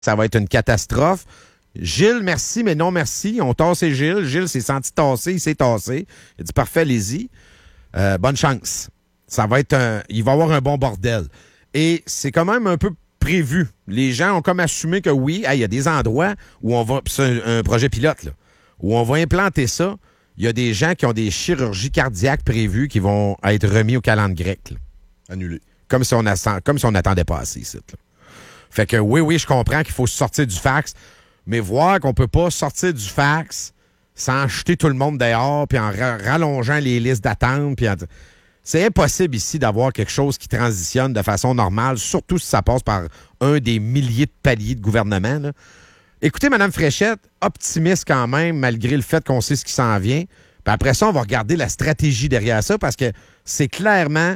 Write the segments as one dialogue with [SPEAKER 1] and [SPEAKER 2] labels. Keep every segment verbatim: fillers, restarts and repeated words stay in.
[SPEAKER 1] Ça va être une catastrophe. Gilles, merci, mais non merci. On tassé Gilles. Gilles s'est senti tassé, il s'est tassé. Il a dit parfait, allez-y. Euh, bonne chance. Ça va être un. Il va y avoir un bon bordel. Et c'est quand même un peu prévu. Les gens ont comme assumé que oui, il y a des endroits où on va. C'est un, un projet pilote, là, où on va implanter ça. Il y a des gens qui ont des chirurgies cardiaques prévues qui vont être remis au calendrier grec. Là.
[SPEAKER 2] Annulé.
[SPEAKER 1] Comme si on a, comme si on n'attendait pas assez ici. Là. Fait que oui, oui, je comprends qu'il faut sortir du fax, mais voir qu'on peut pas sortir du fax sans jeter tout le monde dehors, puis en ra- rallongeant les listes d'attente, puis en... c'est impossible ici d'avoir quelque chose qui transitionne de façon normale, surtout si ça passe par un des milliers de paliers de gouvernement. Là. Écoutez, Mme Fréchette, optimiste quand même, malgré le fait qu'on sait ce qui s'en vient. Puis après ça, on va regarder la stratégie derrière ça, parce que c'est clairement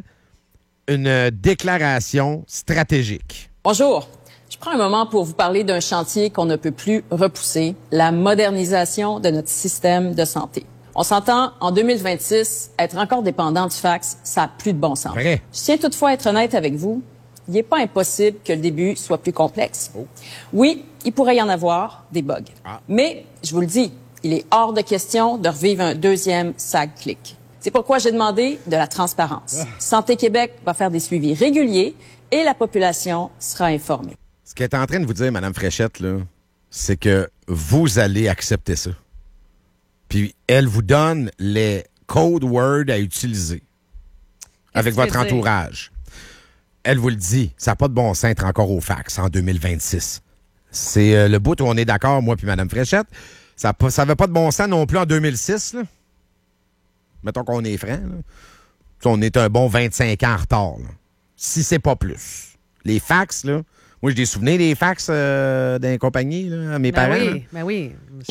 [SPEAKER 1] une déclaration stratégique.
[SPEAKER 3] Bonjour. Je prends un moment pour vous parler d'un chantier qu'on ne peut plus repousser, la modernisation de notre système de santé. On s'entend, en deux mille vingt-six, être encore dépendant du fax, ça n'a plus de bon sens.
[SPEAKER 1] Vrai.
[SPEAKER 3] Je tiens toutefois à être honnête avec vous. Il n'est pas impossible que le début soit plus complexe. Oh. Oui, il pourrait y en avoir des bugs. Ah. Mais, je vous le dis, il est hors de question de revivre un deuxième SAG-click. C'est pourquoi j'ai demandé de la transparence. Ah. Santé Québec va faire des suivis réguliers et la population sera informée.
[SPEAKER 1] Ce qu'elle est en train de vous dire, Mme Fréchette, là, c'est que vous allez accepter ça. Puis elle vous donne les code words à utiliser avec votre entourage. Elle vous le dit, ça n'a pas de bon sens d'être encore au fax en deux mille vingt-six. C'est euh, le bout où on est d'accord, moi puis Mme Fréchette. Ça n'avait pas de bon sens non plus en deux mille six. Là. Mettons qu'on est franc. Là. On est un bon vingt-cinq ans en retard. Là. Si c'est pas plus. Les fax, là... Moi, j'ai des souvenirs des fax euh, d'une compagnie, là, à mes
[SPEAKER 4] ben
[SPEAKER 1] parents.
[SPEAKER 4] Oui, ben oui,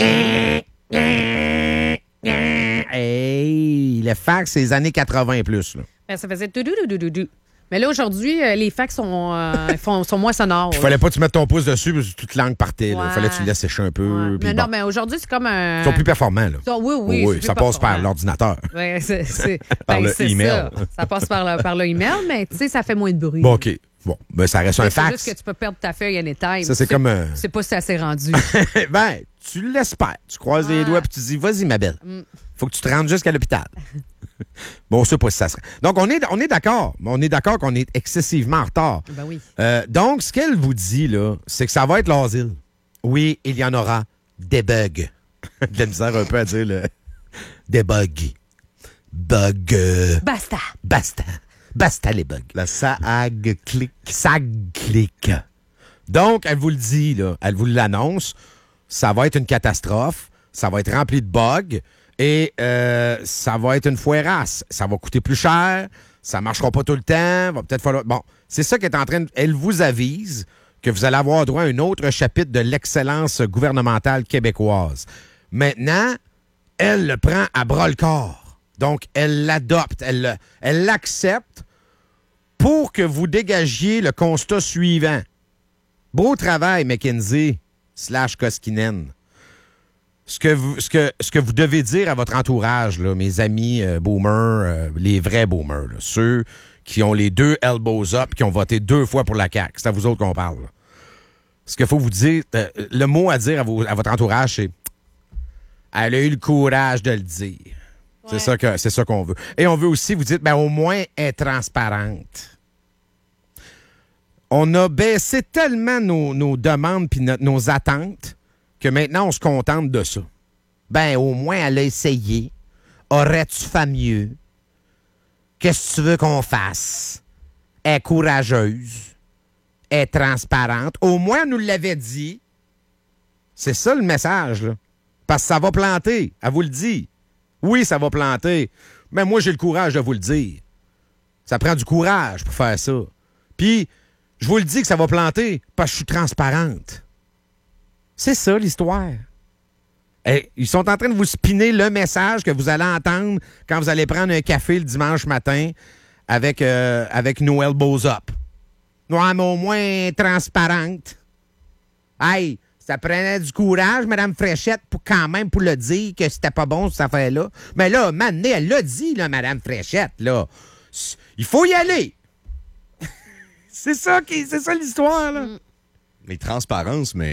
[SPEAKER 1] hey, le fax, c'est les années quatre-vingts plus. Là.
[SPEAKER 4] Ben, ça faisait tout-dou-dou-dou-dou. Mais là, aujourd'hui, euh, les fax sont, euh, font, sont moins sonores.
[SPEAKER 1] Il fallait pas que tu mettes ton pouce dessus parce que toute langue partait. Il
[SPEAKER 4] ouais.
[SPEAKER 1] fallait que tu le laisses sécher un peu.
[SPEAKER 4] Ouais. Mais bon. Non, mais aujourd'hui, c'est comme un...
[SPEAKER 1] Ils sont plus performants. Là.
[SPEAKER 4] So, oui, oui.
[SPEAKER 1] Oh, oui ça passe par l'ordinateur.
[SPEAKER 4] Oui, c'est, c'est,
[SPEAKER 1] par
[SPEAKER 4] ben,
[SPEAKER 1] le
[SPEAKER 4] c'est
[SPEAKER 1] email.
[SPEAKER 4] Ça. ça passe par le, par le email, mais tu sais, ça fait moins de bruit.
[SPEAKER 1] Bon, OK. Bon, ben ça reste
[SPEAKER 4] c'est
[SPEAKER 1] un fax.
[SPEAKER 4] C'est juste que tu peux perdre ta feuille anytime.
[SPEAKER 1] Ça, c'est comme un...
[SPEAKER 4] Tu sais pas si ça s'est rendu.
[SPEAKER 1] ben, tu l'espères. Tu croises ah. les doigts et tu dis, vas-y, ma belle. Mm. Faut que tu te rendes jusqu'à l'hôpital. Bon, on sait pas si ça serait. Donc, on est, on est d'accord. On est d'accord qu'on est excessivement en retard.
[SPEAKER 4] Ben oui.
[SPEAKER 1] Euh, donc, ce qu'elle vous dit, là, c'est que ça va être l'asile. Oui, il y en aura des bugs. De la misère un peu à dire le... Des bugs. Bugs.
[SPEAKER 4] Basta.
[SPEAKER 1] Basta. Basta les bugs.
[SPEAKER 2] La SAG-click.
[SPEAKER 1] SAG-click. Donc, elle vous le dit, là. Elle vous l'annonce. Ça va être une catastrophe. Ça va être rempli de bugs. Et euh, ça va être une foirasse. Ça va coûter plus cher. Ça ne marchera pas tout le temps. Va peut-être falloir... Bon, c'est ça qu'elle est en train de... Elle vous avise que vous allez avoir droit à un autre chapitre de l'excellence gouvernementale québécoise. Maintenant, elle le prend à bras-le-corps. Donc, elle l'adopte. Elle, elle l'accepte pour que vous dégagiez le constat suivant. Beau travail, McKinsey slash Koskinen. Ce que, vous, ce, que, ce que vous devez dire à votre entourage, là, mes amis euh, boomers, euh, les vrais boomers, là, ceux qui ont les deux elbows up, qui ont voté deux fois pour la C A Q, c'est à vous autres qu'on parle. Là. Ce qu'il faut vous dire, euh, le mot à dire à, vos, à votre entourage, c'est « Elle a eu le courage de le dire ouais. ». C'est ça que, c'est ça qu'on veut. Et on veut aussi vous dire, ben, au moins, être transparente. On a baissé tellement nos, nos demandes puis no, nos attentes que maintenant, on se contente de ça. Ben, au moins, elle a essayé. Aurais-tu fait mieux? Qu'est-ce que tu veux qu'on fasse? Elle est courageuse. Elle est transparente. Au moins, elle nous l'avait dit. C'est ça, le message, là. Parce que ça va planter. Elle vous le dit. Oui, ça va planter. Mais moi, j'ai le courage de vous le dire. Ça prend du courage pour faire ça. Puis, je vous le dis que ça va planter parce que je suis transparente. C'est ça, l'histoire. Et ils sont en train de vous spinner le message que vous allez entendre quand vous allez prendre un café le dimanche matin avec, euh, avec nos elbows up. Ouais, mais au moins transparente. Hey, ça prenait du courage, Mme Fréchette, pour quand même pour le dire que c'était pas bon, cette affaire-là. Mais là, maintenant, elle l'a dit, là, Mme Fréchette, là. Il faut y aller. c'est ça qui, c'est ça l'histoire, là. Mm.
[SPEAKER 2] Les transparences, mais